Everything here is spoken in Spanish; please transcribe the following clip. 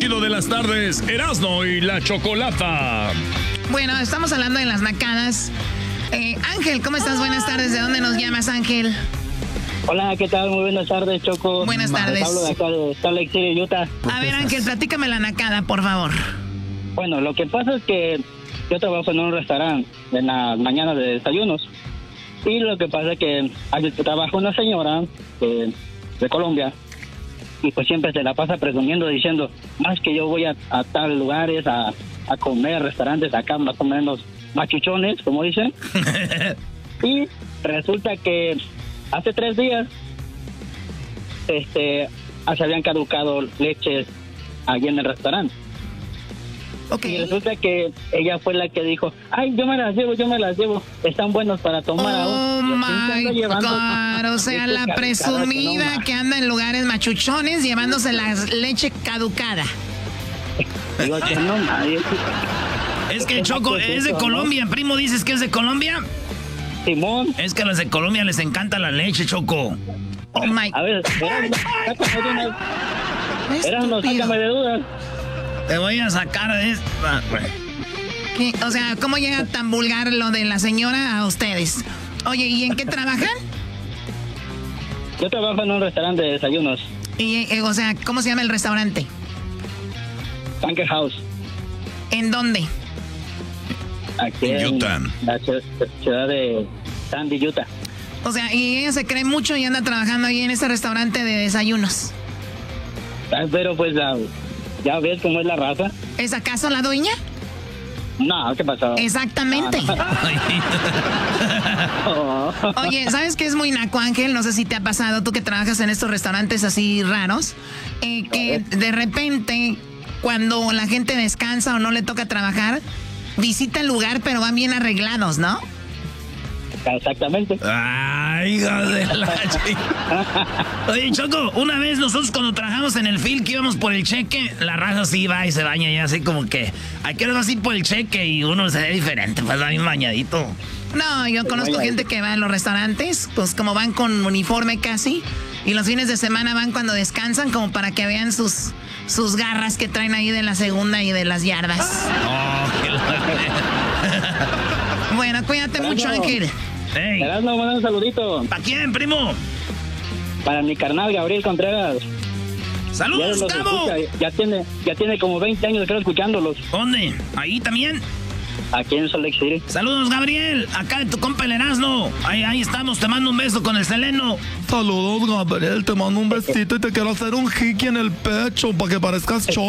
chido de las tardes, Erasmo y la Chocolata. Bueno, estamos hablando de las nacadas. Ángel, ¿cómo estás? Buenas tardes. ¿De dónde nos llamas, Ángel? Hola, ¿qué tal? Muy buenas tardes, Choco. Buenas tardes. Hablo de acá de Salt Lake City, Utah. A ver, Ángel, platícame la nacada, por favor. Bueno, lo que pasa es que yo trabajo en un restaurante en las mañanas de desayunos. Y lo que pasa es que trabaja una señora de Colombia. Y pues siempre se la pasa presumiendo, diciendo, más que yo voy a tal lugares a comer, restaurantes acá, más o menos machuchones, como dicen. Y resulta que hace 3 días se habían caducado leches allí en el restaurante. Okay. Y resulta que ella fue la que dijo, ay, yo me las llevo, están buenos para tomar Oh my God, o sea, la presumida que anda en lugares machuchones llevándose la leche caducada. Digo que no, nadie. Es que Choco es de Colombia, primo, ¿dices que es de Colombia? Simón. Es que a los de Colombia les encanta la leche, Choco. Oh my. A ver, sácame de dudas. Te voy a sacar de esta. ¿Qué? O sea, ¿cómo llega tan vulgar lo de la señora a ustedes? Oye, ¿y en qué trabajan? Yo trabajo en un restaurante de desayunos. Y, o sea, ¿cómo se llama el restaurante? Bunker House. ¿En dónde? Aquí En Utah. La ciudad de Sandy, Utah. O sea, y ella se cree mucho y anda trabajando ahí en ese restaurante de desayunos. Pero pues ya ves cómo es la raza. ¿Es acaso la dueña? No, ¿qué pasó? Exactamente. Oye, ¿sabes qué es muy naco, Ángel? No sé si te ha pasado, tú que trabajas en estos restaurantes así raros, que de repente, cuando la gente descansa o no le toca trabajar, visita el lugar, pero van bien arreglados, ¿no? Exactamente. Ay, hija de la Oye, Choco, una vez nosotros cuando trabajamos en el field que íbamos por el cheque, la raza sí va y se baña y así como que hay que ir así por el cheque y uno se ve diferente, pues va bien bañadito. No, yo conozco gente que va a los restaurantes, pues como van con uniforme casi, y los fines de semana van cuando descansan como para que vean sus garras que traen ahí de la segunda y de las yardas. Oh, Bueno, cuídate mucho, Ángel. Hey. Erasmo, un saludito. ¿Para quién, primo? Para mi carnal Gabriel Contreras. ¡Saludos, Gabo! Ya tiene como 20 años creo escuchándolos. ¿Dónde? ¿Ahí también? Aquí en Salt Lake City. Saludos, Gabriel. Acá de tu compa el Erasmo. Ahí estamos, te mando un beso con el Seleno. Saludos, Gabriel. Te mando un besito y te quiero hacer un hiki en el pecho para que parezcas